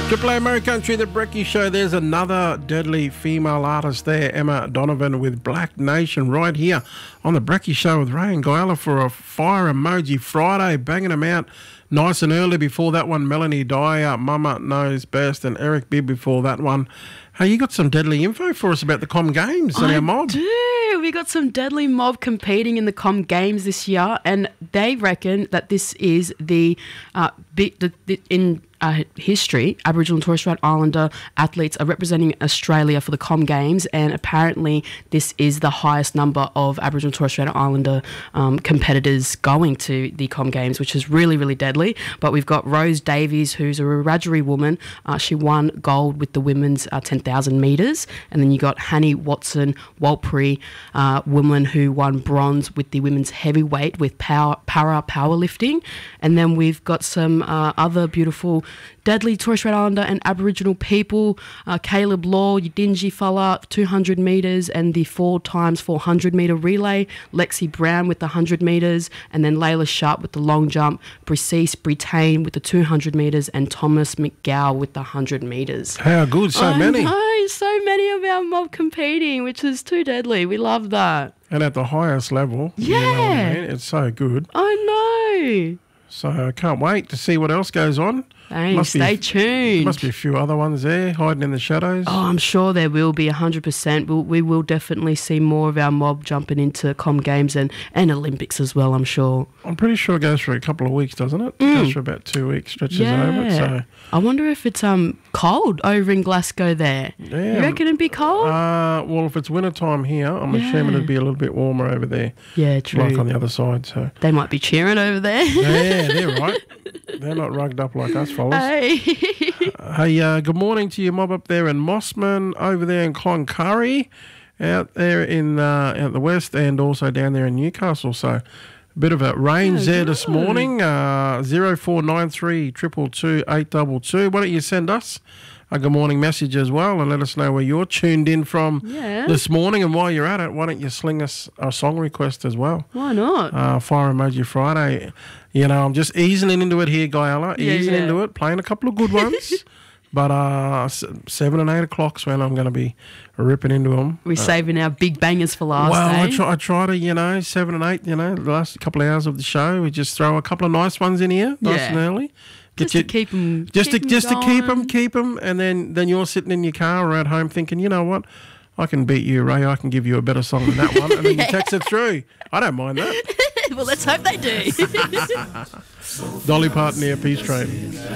Triple A American Country, the Brekkie Show. There's another deadly female artist there, Emma Donovan with Black Nation, right here on the Brekkie Show with Ray and Guyala for a Fire Emoji Friday, banging them out nice and early. Before that one, Melanie Dyer, Mama Knows Best, and Eric Bibb before that one. Hey, you got some deadly info for us about the Com Games and our mob. I do. We got some deadly mob competing in the Com Games this year, and they reckon that this is in history, Aboriginal and Torres Strait Islander athletes are representing Australia for the Com Games, and apparently this is the highest number of Aboriginal and Torres Strait Islander competitors going to the Com Games, which is really, really deadly. But we've got Rose Davies, who's a Wiradjuri woman. She won gold with the women's 10,000 metres. And then you got Hanni Watson Walpri, woman who won bronze with the women's heavyweight with powerlifting. And then we've got some other beautiful deadly Torres Strait Islander and Aboriginal people. Caleb Law, your dingy fella, 200 metres, and the 4x400 metre relay. Lexi Brown with the 100 metres, and then Layla Sharp with the long jump. Briseis Brittain with the 200 metres, and Thomas McGow with the 100 metres. How good, so many. So many of our mob competing, which is too deadly. We love that. And at the highest level. Yeah. You know what I mean? It's so good. I know. So I can't wait to see what else goes on. Hey, stay tuned. Must be a few other ones there hiding in the shadows. Oh, I'm sure there will be 100%. We will definitely see more of our mob jumping into Com Games and Olympics as well, I'm sure. I'm pretty sure it goes for a couple of weeks, doesn't it? It goes for about 2 weeks, stretches over. So I wonder if it's cold over in Glasgow there. Yeah. You reckon it'd be cold? Well, if it's winter time here, I'm assuming it'd be a little bit warmer over there. Yeah, true. Like on the other side. So they might be cheering over there. Yeah, they're right. They're not rugged up like us, fellas. Hey. Hey, good morning to your mob up there in Mossman, over there in Cloncurry, out there in out the west, and also down there in Newcastle. So a bit of a range there this morning. 0493 222 822. Why don't you send us a good morning message as well and let us know where you're tuned in from this morning. And while you're at it, why don't you sling us a song request as well? Why not? Fire Emoji Friday. You know, I'm just easing into it here, Guyala. Easing into it, playing a couple of good ones. But 7 and 8 o'clock's when I'm going to be ripping into them. We're saving our big bangers for last. Well, I try to, 7 and 8, the last couple of hours of the show, we just throw a couple of nice ones in here, nice and early. Just to keep them, just to keep them, and then you're sitting in your car or at home thinking, you know what, I can beat you, Ray. I can give you a better song than that one, and then you text it through. I don't mind that. Well, let's hope they do. Dolly Parton here, Peace Train.